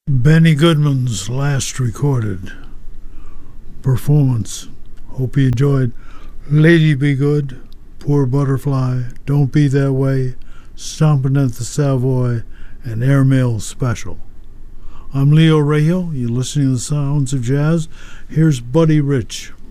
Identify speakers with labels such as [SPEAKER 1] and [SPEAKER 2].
[SPEAKER 1] Benny Goodman's last recorded performance. Hope you enjoyed Lady Be Good, Poor Butterfly, Don't Be That Way, Stompin' at the Savoy, and Airmail Special. I'm Leo Rahal. You're listening to the sounds of jazz. Here's Buddy Rich.